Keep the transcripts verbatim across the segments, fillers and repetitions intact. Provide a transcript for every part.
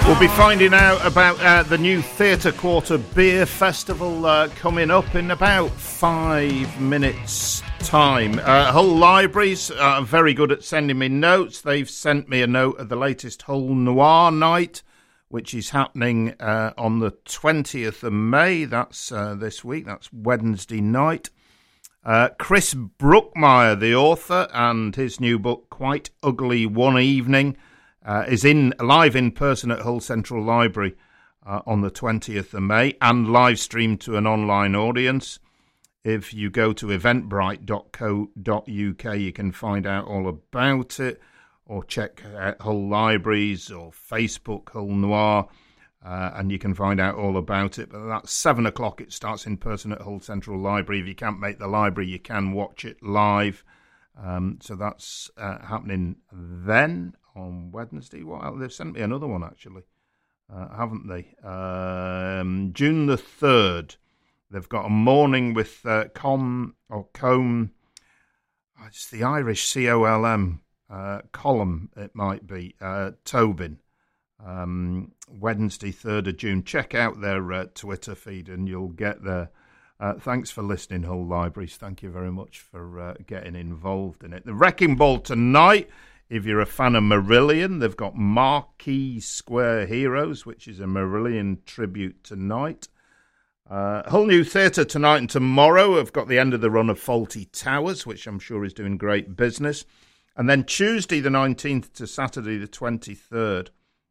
We'll be finding out about uh, the new Theatre Quarter Beer Festival uh, coming up in about five minutes' time. Uh, Hull Libraries are very good at sending me notes. They've sent me a note of the latest Hull Noir Night, which is happening uh, on the twentieth of May. That's uh, this week. That's Wednesday night. Uh, Chris Brookmeyer, the author, and his new book, Quite Ugly One Evening, Uh, is in live in person at Hull Central Library uh, on the twentieth of May and live streamed to an online audience. If you go to eventbrite dot co dot uk, you can find out all about it, or check out Hull Libraries or Facebook Hull Noir, uh, and you can find out all about it. But that's seven o'clock. It starts in person at Hull Central Library. If you can't make the library, you can watch it live. Um, so that's uh, happening then. On Wednesday. Well, they've sent me another one, actually, uh, haven't they? Um, June the third. They've got a morning with uh, Com, or Com, oh, it's the Irish C O L M uh, column, it might be, uh, Tobin. Um, Wednesday, third of June. Check out their uh, Twitter feed and you'll get there. Uh, thanks for listening, Hull Libraries. Thank you very much for uh, getting involved in it. The Wrecking Ball tonight. If you're a fan of Marillion, they've got Marquee Square Heroes, which is a Marillion tribute tonight. Uh, Hull New Theatre tonight and tomorrow. I've got the end of the run of Fawlty Towers, which I'm sure is doing great business. And then Tuesday the nineteenth to Saturday the twenty-third.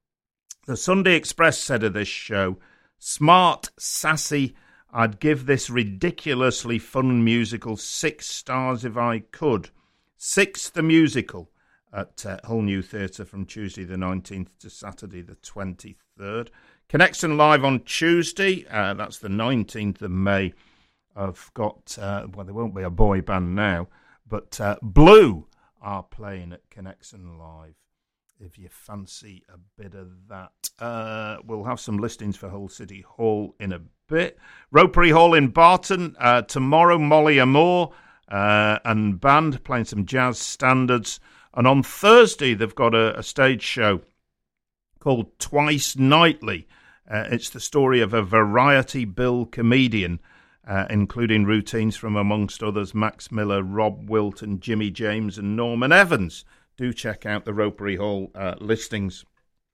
The Sunday Express said of this show, smart, sassy, I'd give this ridiculously fun musical six stars if I could. Six the musical. At uh, Hull New Theatre from Tuesday the nineteenth to Saturday the twenty-third. Connection Live on Tuesday, uh, that's the nineteenth of May. I've got, uh, well, there won't be a boy band now, but uh, Blue are playing at Connection Live, if you fancy a bit of that. Uh, we'll have some listings for Hull City Hall in a bit. Ropery Hall in Barton, uh, tomorrow Molly Amore uh, and band playing some jazz standards. And on Thursday, they've got a, a stage show called Twice Nightly. Uh, it's the story of a variety bill comedian, uh, including routines from, amongst others, Max Miller, Rob Wilton, Jimmy James and Norman Evans. Do check out the Ropery Hall uh, listings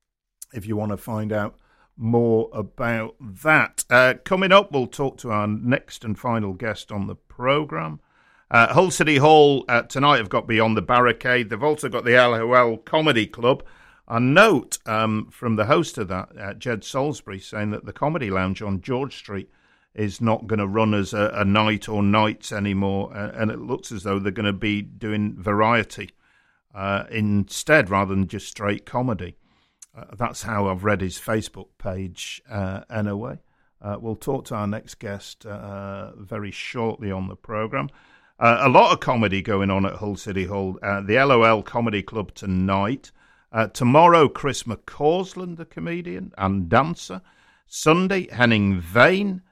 if you want to find out more about that. Uh, coming up, we'll talk to our next and final guest on the programme. Uh, Hull City Hall uh, tonight have got Beyond the Barricade. They've also got the L O L Comedy Club. A note um, from the host of that, uh, Jed Salisbury, saying that the Comedy Lounge on George Street is not going to run as a, a night or nights anymore, uh, and it looks as though they're going to be doing variety uh, instead rather than just straight comedy. Uh, that's how I've read his Facebook page uh, anyway. Uh, we'll talk to our next guest uh, very shortly on the programme. Uh, a lot of comedy going on at Hull City Hall. Uh, the L O L Comedy Club tonight. Uh, tomorrow, Chris McCausland, the comedian and dancer. Sunday, Henning Wehn,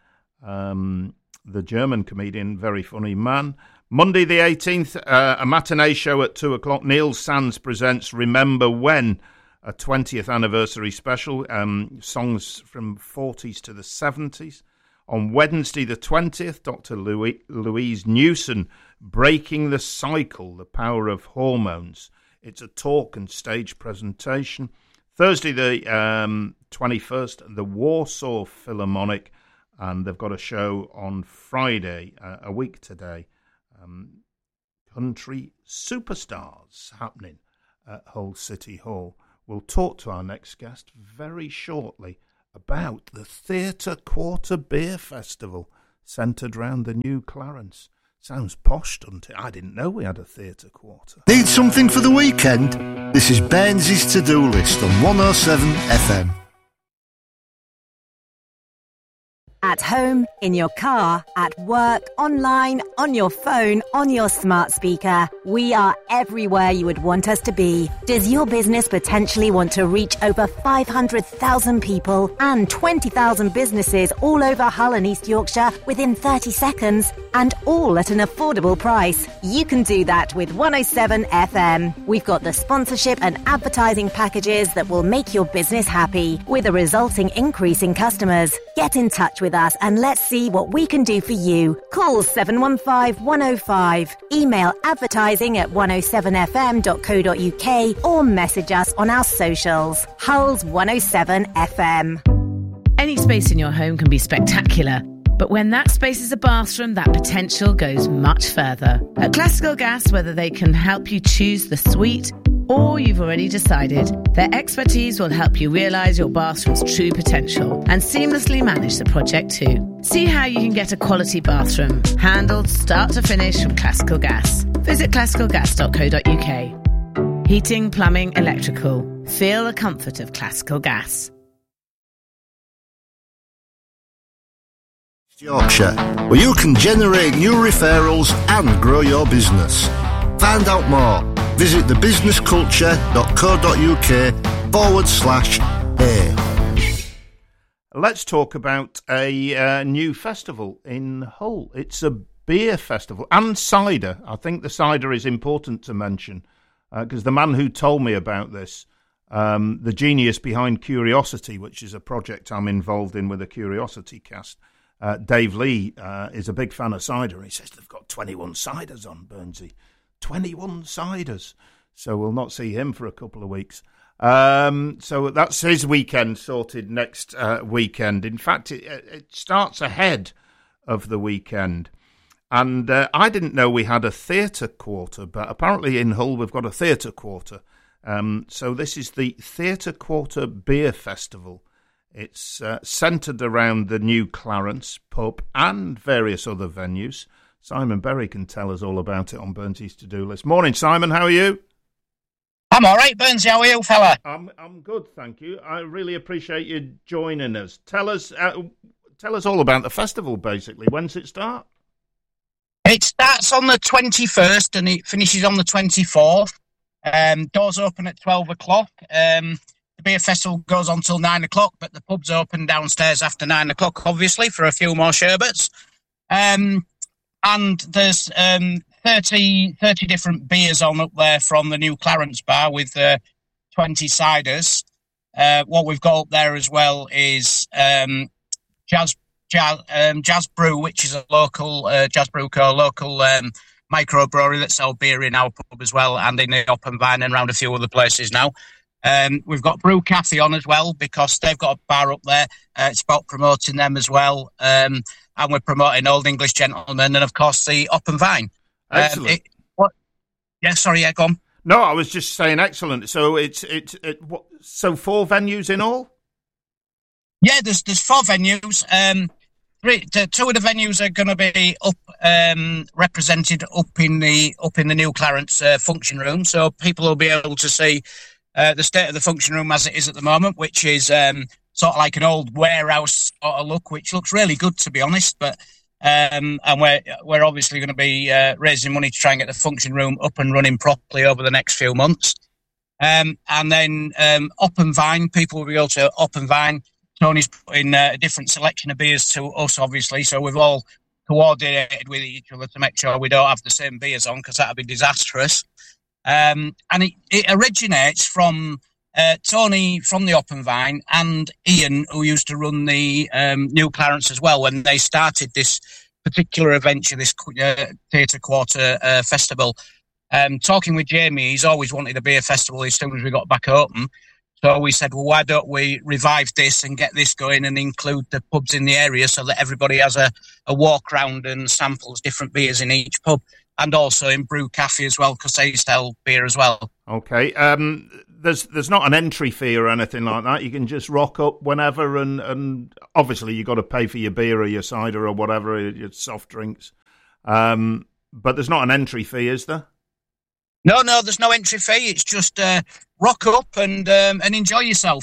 um, the German comedian, very funny man. Monday the eighteenth, uh, a matinee show at two o'clock. Neil Sands presents Remember When, a twentieth anniversary special. Um, songs from forties to the seventies. On Wednesday the twentieth, Doctor Louis, Louise Newson, Breaking the Cycle, The Power of Hormones. It's a talk and stage presentation. Thursday the um, twenty-first, the Warsaw Philharmonic, and they've got a show on Friday, uh, a week today. Um, country Superstars happening at Hull City Hall. We'll talk to our next guest very shortly about the Theatre Quarter Beer Festival centred around the New Clarence. Sounds posh, doesn't it? I didn't know we had a Theatre Quarter. Need something for the weekend? This is Baines's To-Do List on one oh seven F M. At home, in your car, at work, online, on your phone, on your smart speaker. We are everywhere you would want us to be. Does your business potentially want to reach over five hundred thousand people and twenty thousand businesses all over Hull and East Yorkshire within thirty seconds? And all at an affordable price. You can do that with one oh seven F M. We've got the sponsorship and advertising packages that will make your business happy, with a resulting increase in customers. Get in touch with us and let's see what we can do for you. Call seven one five one oh five, email advertising at one oh seven f m dot co dot u k or message us on our socials. Hull's one oh seven F M. Any space in your home can be spectacular, but when that space is a bathroom, that potential goes much further. At Classical Gas, whether they can help you choose the suite or you've already decided, their expertise will help you realise your bathroom's true potential and seamlessly manage the project too. See how you can get a quality bathroom, handled start to finish from Classical Gas. Visit classical gas dot co dot u k. Heating, plumbing, electrical. Feel the comfort of Classical Gas. Yorkshire, where you can generate new referrals and grow your business. Find out more. Visit thebusinessculture.co.uk forward slash A. Let's talk about a uh, new festival in Hull. It's a beer festival and cider. I think the cider is important to mention because uh, the man who told me about this, um, the genius behind Curiosity, which is a project I'm involved in with the Curiosity cast, uh, Dave Lee, uh, is a big fan of cider. He says they've got twenty-one ciders on, Burnsy. twenty-one ciders. So we'll not see him for a couple of weeks. Um, so that's his weekend sorted next uh, weekend. In fact, it, it starts ahead of the weekend. And uh, I didn't know we had a theatre quarter, but apparently in Hull we've got a theatre quarter. Um, so this is the Theatre Quarter Beer Festival. It's uh, centred around the New Clarence pub and various other venues. Simon Berry can tell us all about it on Burnsy's to-do list. Morning, Simon. How are you? I'm all right, Burnsy. How are you, fella? I'm I'm good, thank you. I really appreciate you joining us. Tell us uh, tell us all about the festival, basically. When's it start? It starts on the twenty-first and it finishes on the twenty-fourth. Um, doors open at twelve o'clock. Um, the beer festival goes on till nine o'clock, but the pub's open downstairs after nine o'clock, obviously, for a few more sherbets. Um, and there's um, thirty, thirty different beers on up there from the New Clarence bar with uh, twenty ciders. Uh, what we've got up there as well is um, Jazz, Jazz, um, Jazz Brew, which is a local, uh, Jazz Brew Co., local um, microbrewery that sell beer in our pub as well, and in the Oppen Vine and around a few other places now. Um, we've got Brew Cafe on as well, because they've got a bar up there. Uh, it's about promoting them as well. Um, and we're promoting Old English Gentlemen and, of course, the Oppen Vine. Excellent. Um, it, what? Yeah, sorry, yeah, go on. No, I was just saying excellent. So it's it's it, what, so four venues in all? Yeah, there's there's four venues. Um, three, two of the venues are going to be up um, represented up in the up in the New Clarence uh, function room, so people will be able to see uh, the state of the function room as it is at the moment, which is um, sort of like an old warehouse sort of look, which looks really good, to be honest. But um, and we're we're obviously going to be uh, raising money to try and get the function room up and running properly over the next few months. Um, and then um, Oppen Vine, people will be able to Oppen Vine. Tony's putting uh, a different selection of beers to us, obviously, so we've all coordinated with each other to make sure we don't have the same beers on, because that would be disastrous. Um, and it, it originates from uh, Tony from the Oppen Vine and Ian, who used to run the um, New Clarence as well, when they started this particular adventure, this uh, Theatre Quarter uh, festival. Um, talking with Jamie, he's always wanted a beer festival as soon as we got back open. So we said, well, why don't we revive this and get this going and include the pubs in the area so that everybody has a, a walk round and samples different beers in each pub, and also in Brew Cafe as well, because they sell beer as well. Okay. Um, there's there's not an entry fee or anything like that. You can just rock up whenever, and, and obviously you've got to pay for your beer or your cider or whatever, your soft drinks. Um, but there's not an entry fee, is there? No, no, there's no entry fee. It's just uh, rock up and um, and enjoy yourself.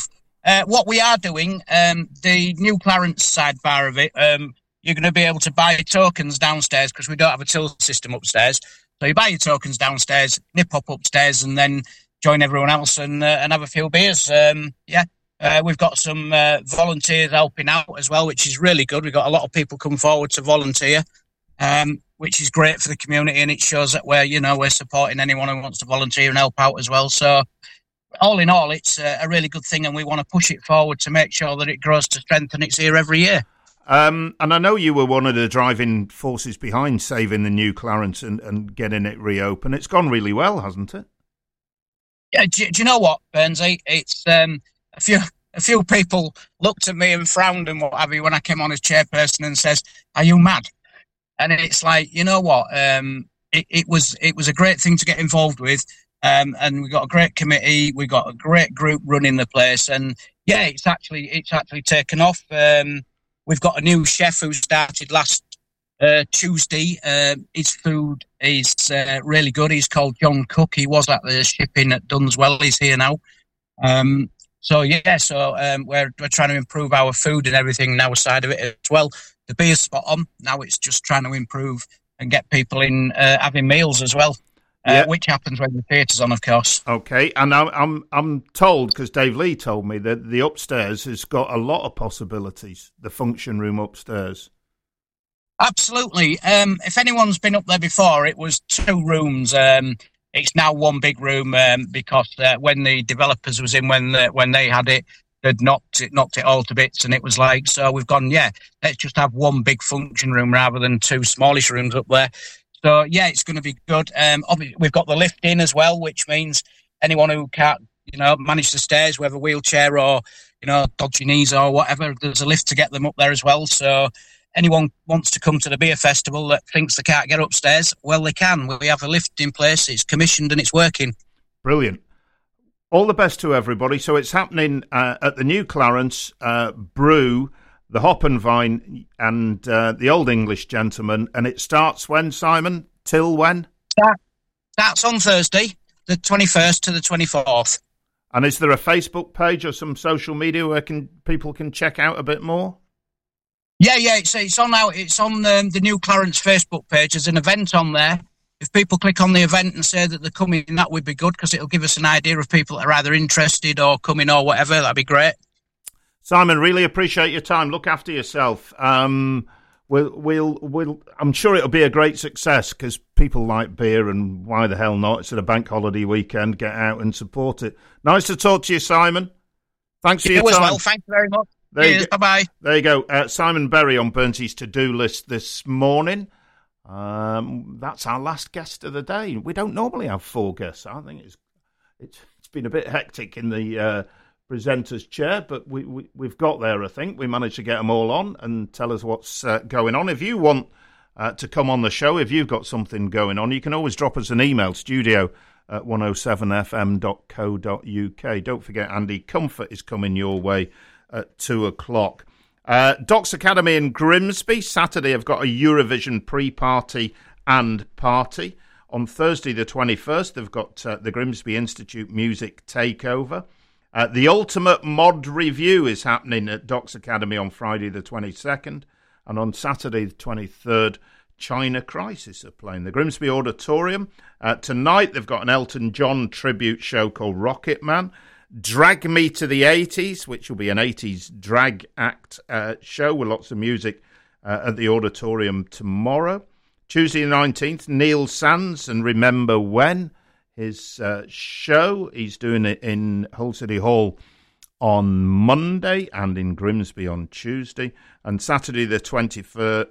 uh, what we are doing, um, the New Clarence sidebar of it, um, you're going to be able to buy tokens downstairs because we don't have a till system upstairs. So you buy your tokens downstairs, nip up upstairs, and then join everyone else and uh, and have a few beers. Um, yeah, uh, we've got some uh, volunteers helping out as well, which is really good. We've got a lot of people come forward to volunteer, um, which is great for the community, and it shows that we're, you know, we're supporting anyone who wants to volunteer and help out as well. So all in all, it's a, a really good thing, and we want to push it forward to make sure that it grows to strength and it's here every year. Um, and I know you were one of the driving forces behind saving the New Clarence and, and getting it reopened. It's gone really well, hasn't it? Yeah, do, do you know what, Bernsey? It's um, a few a few people looked at me and frowned and what have you when I came on as chairperson and says, "Are you mad?" And it's like, you know what? Um, it, it was it was a great thing to get involved with, um, and we got a great committee, we got a great group running the place, and yeah, it's actually it's actually taken off. Um, We've got a new chef who started last uh, Tuesday. Uh, his food is uh, really good. He's called John Cook. He was at the shipping at Dunswell. He's here now. Um, so, yeah, so um, we're, we're trying to improve our food and everything now side of it as well. The beer's spot on. Now it's just trying to improve and get people in uh, having meals as well. Uh, yeah. Which happens when the theatre's on, of course. Okay, and I'm I'm, I'm told, because Dave Lee told me, that the upstairs has got a lot of possibilities, the function room upstairs. Absolutely. Um, if anyone's been up there before, it was two rooms. Um, it's now one big room um, because uh, when the developers was in, when the, when they had it, they'd knocked it, knocked it all to bits, and it was like, so we've gone, yeah, let's just have one big function room rather than two smallish rooms up there. So, yeah, it's going to be good. Um, obviously, we've got the lift in as well, which means anyone who can't, you know, manage the stairs, whether wheelchair or, you know, dodgy knees or whatever, there's a lift to get them up there as well. So anyone wants to come to the beer festival that thinks they can't get upstairs, well, they can. We have a lift in place. It's commissioned and it's working. Brilliant. All the best to everybody. So it's happening uh, at the New Clarence uh, Brew, the Hop and Vine, and uh, the Old English Gentleman. And it starts when, Simon? Till when? Start, starts on Thursday, the twenty-first to the twenty-fourth. And is there a Facebook page or some social media where can people can check out a bit more? Yeah, yeah, it's it's on our, it's on um, the New Clarence Facebook page. There's an event on there. If people click on the event and say that they're coming, that would be good because it'll give us an idea of people that are either interested or coming or whatever. That'd be great. Simon, really appreciate your time. Look after yourself. Um, we'll, we'll, we'll. I'm sure it'll be a great success because people like beer, and why the hell not? It's at a bank holiday weekend. Get out and support it. Nice to talk to you, Simon. Thanks for you your time. as well. Thank you very much. There Cheers. Bye bye. There you go. Uh, Simon Berry on Burnsy's to-do list this morning. Um, that's our last guest of the day. We don't normally have four guests. I think it's it's, it's been a bit hectic in the uh, presenter's chair, but we, we, we've got there, I think. We managed to get them all on and tell us what's uh, going on. If you want uh, to come on the show, if you've got something going on, you can always drop us an email, studio at one oh seven f m dot co dot u k. Don't forget, Andy Comfort is coming your way at two o'clock. Uh, Docks Academy in Grimsby, Saturday, have got a Eurovision pre-party and party. On Thursday the twenty-first, they've got uh, the Grimsby Institute Music Takeover. Uh, the Ultimate Mod Review is happening at Docks Academy on Friday the twenty-second. And on Saturday the twenty-third, China Crisis are playing. The Grimsby Auditorium. Uh, tonight they've got an Elton John tribute show called Rocket Man. Drag Me to the eighties, which will be an eighties drag act uh, show with lots of music uh, at the auditorium tomorrow. Tuesday the nineteenth, Neil Sands and Remember When, his uh, show. He's doing it in Hull City Hall on Monday and in Grimsby on Tuesday. And Saturday the twenty-third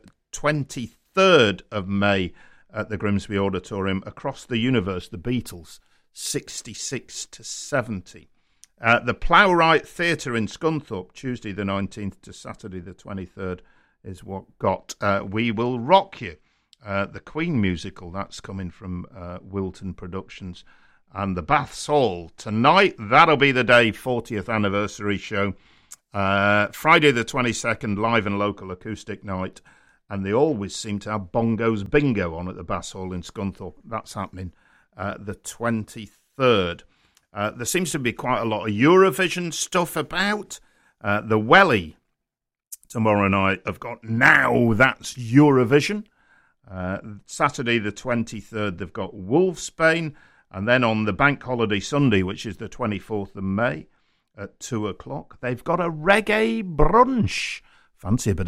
of May at the Grimsby Auditorium, Across the Universe, the Beatles, sixty-six to seventy. Uh, the Plowright Theatre in Scunthorpe, Tuesday the nineteenth to Saturday the twenty-third, is what got uh, We Will Rock You. Uh, the Queen musical, that's coming from uh, Wilton Productions. And the Baths Hall tonight, that'll be the day, fortieth anniversary show. Uh, Friday the twenty-second, live and local acoustic night. And they always seem to have Bongos Bingo on at the Baths Hall in Scunthorpe. That's happening uh, the twenty-third. Uh, there seems to be quite a lot of Eurovision stuff about. Uh, the Welly tomorrow night have got Now That's Eurovision. Uh, Saturday the twenty-third, they've got Wolfsbane. And then on the bank holiday Sunday, which is the twenty-fourth of May, at two o'clock, they've got a reggae brunch. Fancy a bit